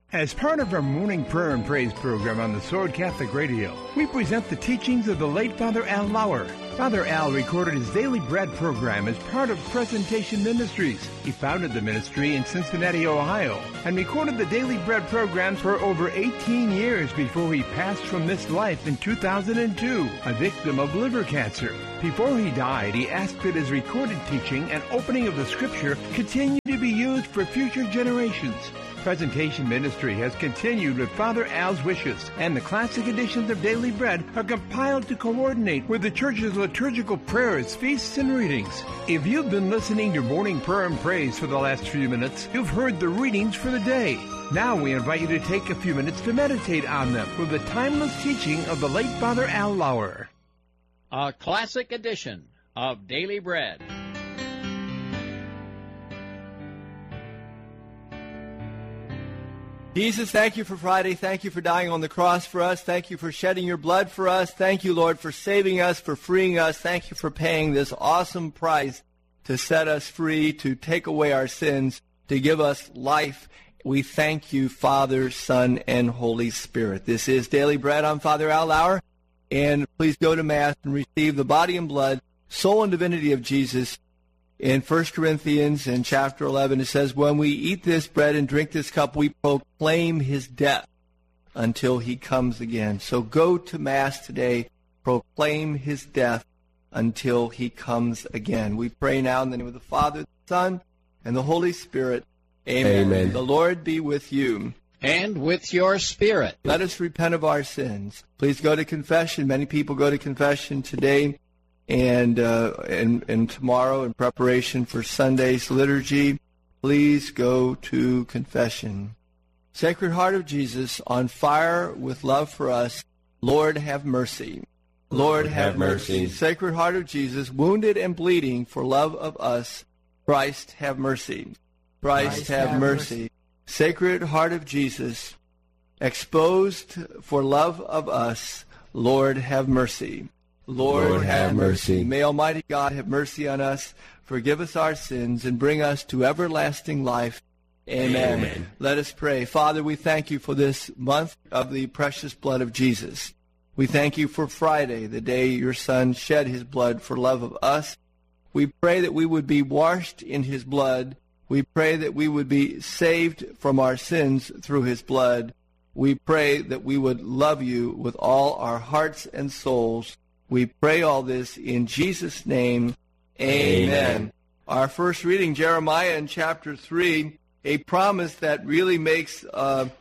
As part of our morning prayer and praise program on the Sword Catholic Radio, we present the teachings of the late Father Al Lauer. Father Al recorded his Daily Bread program as part of Presentation Ministries. He founded the ministry in Cincinnati, Ohio, and recorded the Daily Bread programs for over 18 years before he passed from this life in 2002, a victim of liver cancer. Before he died, he asked that his recorded teaching and opening of the Scripture continue to be used for future generations. Presentation Ministry has continued with Father Al's wishes, and the classic editions of Daily Bread are compiled to coordinate with the Church's liturgical prayers, feasts, and readings. If you've been listening to Morning Prayer and Praise for the last few minutes, you've heard the readings for the day. Now we invite you to take a few minutes to meditate on them with the timeless teaching of the late Father Al Lauer. A classic edition of Daily Bread. Jesus, thank you for Friday. Thank you for dying on the cross for us. Thank you for shedding your blood for us. Thank you, Lord, for saving us, for freeing us. Thank you for paying this awesome price to set us free, to take away our sins, to give us life. We thank you, Father, Son, and Holy Spirit. This is Daily Bread. I'm Father Al Lauer, and please go to Mass and receive the body and blood, soul and divinity of Jesus. In 1 Corinthians, in chapter 11, it says, when we eat this bread and drink this cup, we proclaim his death until he comes again. So go to Mass today, proclaim his death until he comes again. We pray now in the name of the Father, the Son, and the Holy Spirit. Amen. Amen. The Lord be with you. And with your spirit. Let us repent of our sins. Please go to confession. Many people go to confession today and tomorrow in preparation for Sunday's liturgy. Please go to confession. Sacred Heart of Jesus, on fire with love for us, Lord, have mercy. Lord, have mercy. Sacred Heart of Jesus, wounded and bleeding for love of us, Christ, have mercy. Christ, have mercy. Sacred Heart of Jesus, exposed for love of us, Lord, have mercy. Lord, have mercy. May Almighty God have mercy on us, forgive us our sins, and bring us to everlasting life. Amen. Amen. Let us pray. Father, we thank you for this month of the precious blood of Jesus. We thank you for Friday, the day your Son shed his blood for love of us. We pray that we would be washed in his blood. We pray that we would be saved from our sins through his blood. We pray that we would love you with all our hearts and souls. We pray all this in Jesus' name. Amen. Our first reading, Jeremiah in chapter 3, a promise that really makes us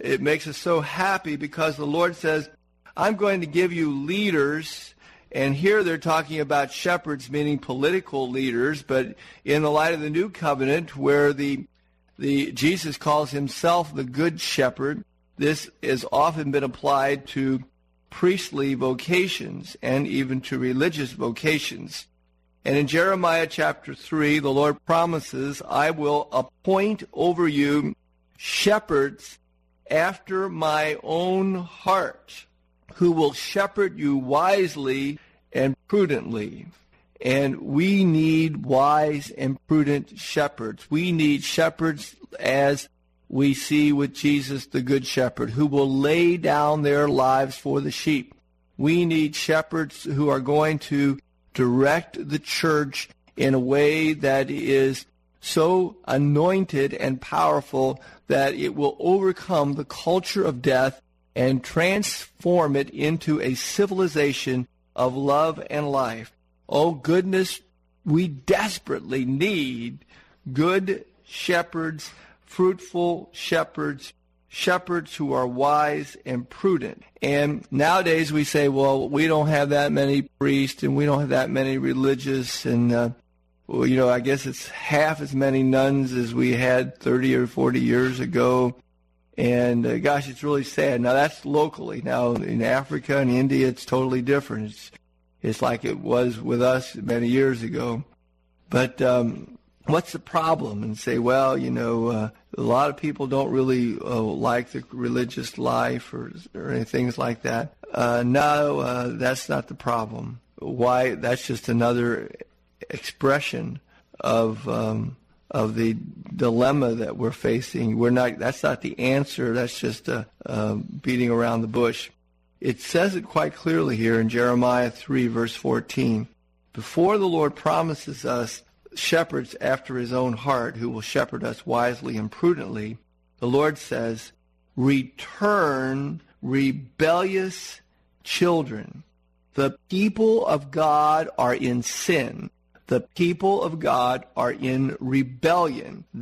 so happy, because the Lord says, I'm going to give you leaders. And here they're talking about shepherds, meaning political leaders, but in the light of the new covenant, where the Jesus calls himself the good shepherd, this has often been applied to priestly vocations and even to religious vocations. And in Jeremiah chapter 3, the Lord promises, I will appoint over you shepherds after my own heart, who will shepherd you wisely and prudently. And we need wise and prudent shepherds. We need shepherds, as we see with Jesus, the Good Shepherd, who will lay down their lives for the sheep. We need shepherds who are going to direct the church in a way that is so anointed and powerful that it will overcome the culture of death and transform it into a civilization of love and life. Oh, goodness, we desperately need good shepherds, fruitful shepherds, shepherds who are wise and prudent. And nowadays we say, well, we don't have that many priests and we don't have that many religious, and I guess it's half as many nuns as we had 30 or 40 years ago. And gosh, it's really sad. Now that's locally. Now in Africa and India, it's totally different. It's like it was with us many years ago. But what's the problem? And say, well, a lot of people don't really like the religious life or things like that. No, that's not the problem. Why? That's just another expression of the dilemma that we're facing. That's not the answer. That's just beating around the bush. It says it quite clearly here in Jeremiah 3, verse 14. Before the Lord promises us shepherds after his own heart who will shepherd us wisely and prudently, the Lord says, return, rebellious children. The people of God are in sin. The people of God are in rebellion.